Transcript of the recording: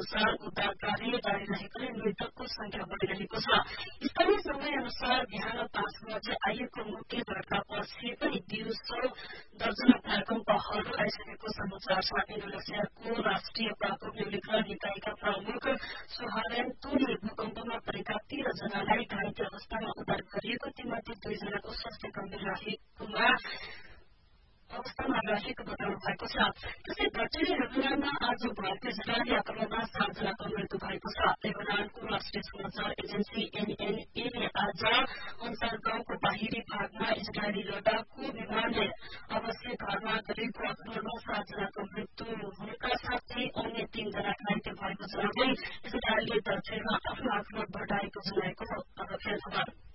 अनुसार उद्धार कार्य जारी रहेकोले मृतकको संख्या बढ़िरहेको छ। स्थानीय समय अनुसार बिहान 5 बजे आइएको मुख्य झट्कापछि पनि दिउँसो दर्जन भूकम्पहरू आइसकेको समाचार छ। इन्डोनेसियाको राष्ट्रिय प्रकोप नियन्त्रण निकायका प्रमुख सुहार्यान्तोले भूकम्पमा परेका 13 जनालाई घाइते अवस्थामा उद्धार गरिएको, तीमध्ये 2 जनाको स्वास्थ्य गम्भीर अवस्थामा रहेको बताउनु भएको छ। त्यसै दक्षिणी लेबनानमा आज भएको इजरायली आक्रमणमा 7 जनाको मृत्यु भएको छ। लेबनानको राष्ट्रिय समाचार एजेन्सी एनएनए ले आज अन्सार गाउँको बाहिरी भागमा इजरायली लडाकु विमानले आवासीय घरमा गरेको आक्रमणमा 7 जनाको मृत्यु हुनुका साथै अन्य 3 जना घाइते भएको जनाउँदै इजरायलले दक्षिणमा आफ्नो आक्रमण बढ़ाएको जनाएको हो।